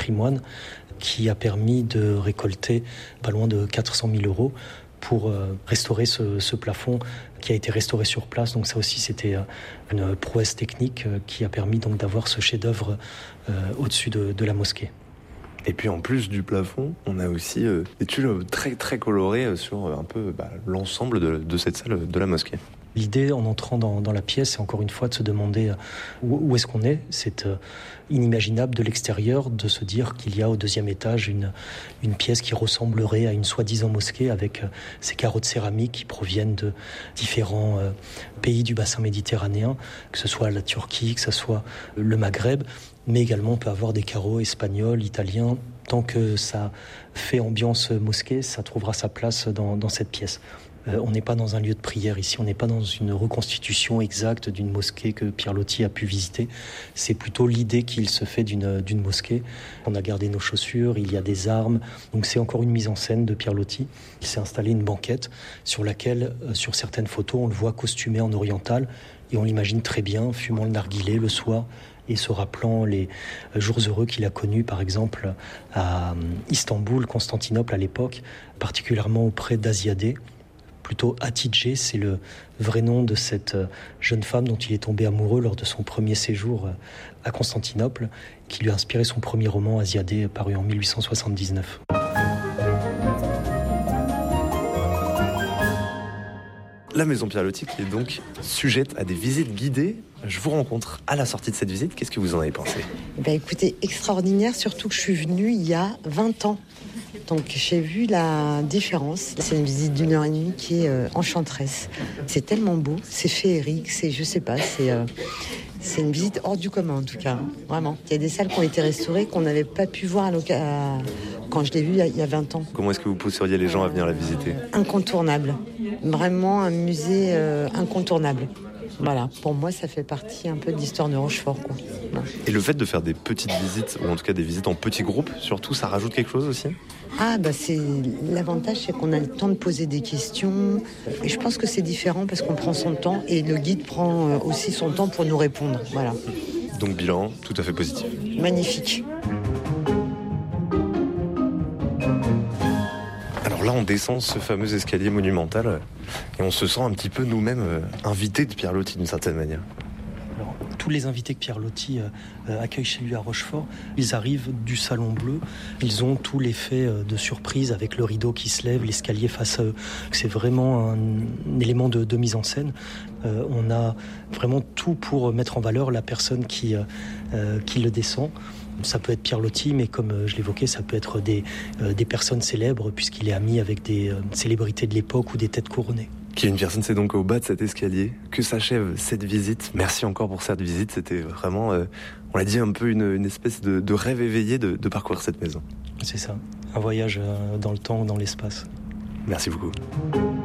patrimoine qui a permis de récolter pas loin de 400 000 € pour restaurer ce plafond qui a été restauré sur place. Donc ça aussi, c'était une prouesse technique qui a permis donc d'avoir ce chef-d'œuvre au-dessus de la mosquée. Et puis en plus du plafond, on a aussi des tuiles très très colorées sur un peu l'ensemble de cette salle de la mosquée. L'idée en entrant dans la pièce, c'est encore une fois de se demander où est-ce qu'on est. C'est inimaginable de l'extérieur de se dire qu'il y a au 2e étage une pièce qui ressemblerait à une soi-disant mosquée avec ces carreaux de céramique qui proviennent de différents pays du bassin méditerranéen, que ce soit la Turquie, que ce soit le Maghreb, mais également on peut avoir des carreaux espagnols, italiens. Tant que ça fait ambiance mosquée, ça trouvera sa place dans cette pièce. On n'est pas dans un lieu de prière ici, on n'est pas dans une reconstitution exacte d'une mosquée que Pierre Loti a pu visiter. C'est plutôt l'idée qu'il se fait d'une mosquée. On a gardé nos chaussures, il y a des armes. Donc c'est encore une mise en scène de Pierre Loti. Il s'est installé une banquette sur laquelle, sur certaines photos, on le voit costumé en oriental. Et on l'imagine très bien, fumant le narguilé le soir et se rappelant les jours heureux qu'il a connus, par exemple, à Istanbul, Constantinople à l'époque, particulièrement auprès d'Aziadé. Plutôt Hatice, c'est le vrai nom de cette jeune femme dont il est tombé amoureux lors de son premier séjour à Constantinople, qui lui a inspiré son premier roman Aziadé, paru en 1879. La maison Pierre Loti qui est donc sujette à des visites guidées. Je vous rencontre à la sortie de cette visite. Qu'est-ce que vous en avez pensé ? Écoutez, extraordinaire, surtout que je suis venue il y a 20 ans. Donc j'ai vu la différence. C'est une visite d'1 heure et demie qui est enchanteresse. C'est tellement beau, c'est féerique, c'est une visite hors du commun en tout cas, vraiment. Il y a des salles qui ont été restaurées qu'on n'avait pas pu voir quand je l'ai vue il y a 20 ans. Comment est-ce que vous pousseriez les gens à venir la visiter ? Incontournable. Vraiment un musée incontournable. Voilà, pour moi, ça fait partie un peu de l'histoire de Rochefort, quoi. Ouais. Et le fait de faire des petites visites, ou en tout cas des visites en petits groupes, surtout, ça rajoute quelque chose aussi ? L'avantage, c'est qu'on a le temps de poser des questions. Et je pense que c'est différent parce qu'on prend son temps et le guide prend aussi son temps pour nous répondre. Voilà. Donc bilan, tout à fait positif. Magnifique. Alors là, on descend ce fameux escalier monumental et on se sent un petit peu nous-mêmes invités de Pierre Loti d'une certaine manière. Alors, tous les invités que Pierre Loti accueille chez lui à Rochefort, ils arrivent du Salon Bleu. Ils ont tout l'effet de surprise avec le rideau qui se lève, l'escalier face à eux. C'est vraiment un élément de mise en scène. On a vraiment tout pour mettre en valeur la personne qui le descend. Ça peut être Pierre Loti, mais comme je l'évoquais, ça peut être des personnes célèbres, puisqu'il est ami avec des célébrités de l'époque ou des têtes couronnées. Qui est une personne, c'est donc au bas de cet escalier que s'achève cette visite. Merci encore pour cette visite, c'était vraiment, on l'a dit, un peu une espèce de rêve éveillé de parcourir cette maison. C'est ça, un voyage dans le temps, dans l'espace. Merci beaucoup.